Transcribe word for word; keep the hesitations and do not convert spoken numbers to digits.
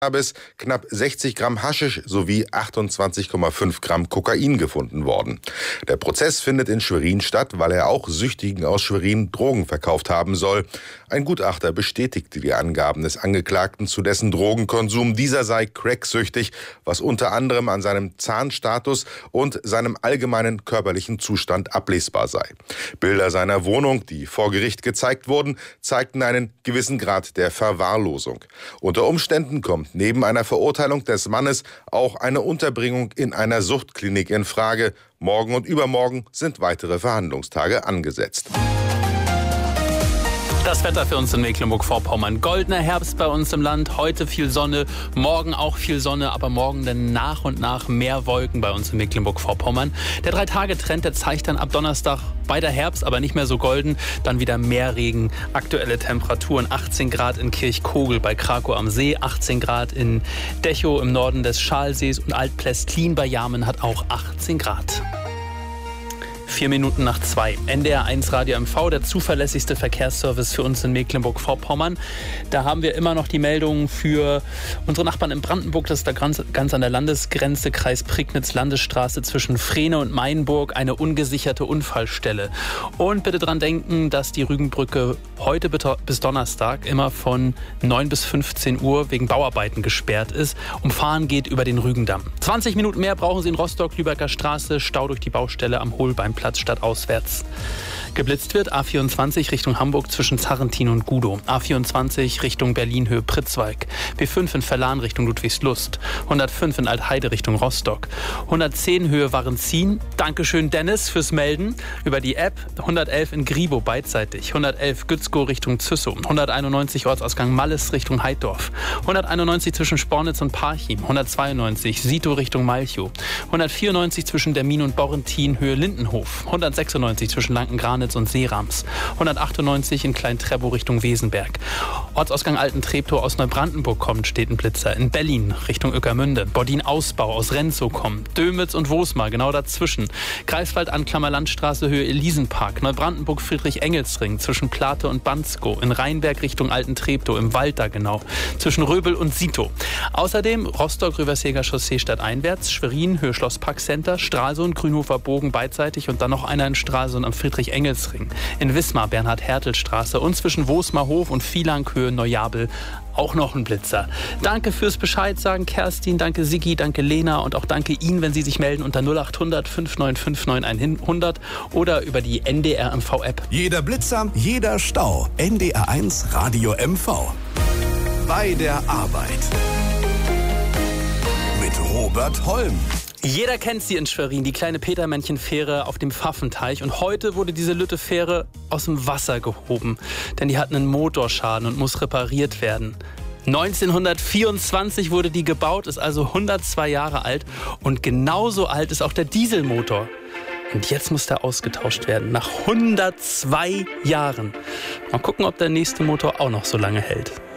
Cannabis, knapp sechzig Gramm Haschisch sowie achtundzwanzig Komma fünf Gramm Kokain gefunden worden. Der Prozess findet in Schwerin statt, weil er auch Süchtigen aus Schwerin Drogen verkauft haben soll. Ein Gutachter bestätigte die Angaben des Angeklagten zu dessen Drogenkonsum. Dieser sei cracksüchtig, was unter anderem an seinem Zahnstatus und seinem allgemeinen körperlichen Zustand ablesbar sei. Bilder seiner Wohnung, die vor Gericht gezeigt wurden, zeigten einen gewissen Grad der Verwahrlosung. Unter Umständen kommt neben einer Verurteilung des Mannes auch eine Unterbringung in einer Suchtklinik in Frage. Morgen und übermorgen sind weitere Verhandlungstage angesetzt. Das Wetter für uns in Mecklenburg-Vorpommern. Goldener Herbst bei uns im Land. Heute viel Sonne, morgen auch viel Sonne, aber morgen dann nach und nach mehr Wolken bei uns in Mecklenburg-Vorpommern. Der Drei-Tage-Trend, der zeigt dann ab Donnerstag weiter Herbst, aber nicht mehr so golden. Dann wieder mehr Regen. Aktuelle Temperaturen achtzehn Grad in Kirchkogel bei Krakow am See, achtzehn Grad in Dechow im Norden des Schalsees und Alt-Plestlin bei Jarmen hat auch achtzehn Grad. Vier Minuten nach zwei. N D R eins Radio M V, der zuverlässigste Verkehrsservice für uns in Mecklenburg-Vorpommern. Da haben wir immer noch die Meldung für unsere Nachbarn in Brandenburg. Das ist da ganz, ganz an der Landesgrenze, Kreis Prignitz, Landesstraße zwischen Frehne und Mainburg, eine ungesicherte Unfallstelle. Und bitte dran denken, dass die Rügenbrücke heute bis Donnerstag immer von neun bis fünfzehn Uhr wegen Bauarbeiten gesperrt ist. Umfahren geht über den Rügendamm. zwanzig Minuten mehr brauchen Sie in Rostock, Lübecker Straße, Stau durch die Baustelle am Holbeinplatz statt auswärts. Geblitzt wird A vierundzwanzig Richtung Hamburg zwischen Zarrentin und Gudow. A vierundzwanzig Richtung Berlin Höhe Pritzwalk. B fünf in Verlan Richtung Ludwigslust. hundertfünf in Altheide Richtung Rostock. hundertzehn Höhe Warenzin. Dankeschön Dennis fürs Melden über die App. hundertelf in Gribow beidseitig. hundertelf Gützkow Richtung Züssow. hunderteinundneunzig Ortsausgang Malles Richtung Heiddorf. hunderteinundneunzig zwischen Spornitz und Parchim. hundertzweiundneunzig Sito Richtung Malchow. hundertvierundneunzig zwischen Dermin und Borrentin Höhe Lindenhof. hundertsechsundneunzig zwischen Lanken-Granitz und Seerams. hundertachtundneunzig in Klein-Treptow Richtung Wesenberg. Ortsausgang Alten-Treptow aus Neubrandenburg kommt, steht ein Blitzer. In Berlin Richtung Ueckermünde. Bordin-Ausbau aus Renzow kommt. Dömitz und Wosmar genau dazwischen. Greifswald-Anklammer Landstraße Höhe Elisenpark. Neubrandenburg Friedrich-Engels-Ring zwischen Plate und Banzkow. In Rheinberg Richtung Alten-Treptow. Im Wald da genau. Zwischen Röbel und Sito. Außerdem Rostock-Rüversheger Chaussee stadteinwärts. Schwerin Höhe Schlossparkcenter. Stralsund Grünhofer Bogen beidseitig und dann noch einer in Stralsund am Friedrich-Engels-Ring. In Wismar Bernhard-Hertel-Straße und zwischen Wosmarhof und Viehlanghöhe Neujabel auch noch ein Blitzer. Danke fürs Bescheid sagen, Kerstin, danke Sigi, danke Lena und auch danke Ihnen, wenn Sie sich melden unter null acht hundert fünf neun fünf neun hundert oder über die N D R M V-App. Jeder Blitzer, jeder Stau. N D R eins Radio M V. Bei der Arbeit. Mit Robert Holm. Jeder kennt sie in Schwerin, die kleine Petermännchen-Fähre auf dem Pfaffenteich. Und heute wurde diese Lütte-Fähre aus dem Wasser gehoben, denn die hat einen Motorschaden und muss repariert werden. neunzehnhundertvierundzwanzig wurde die gebaut, ist also hundertzwei Jahre alt und genauso alt ist auch der Dieselmotor. Und jetzt muss der ausgetauscht werden, nach hundertzwei Jahren. Mal gucken, ob der nächste Motor auch noch so lange hält.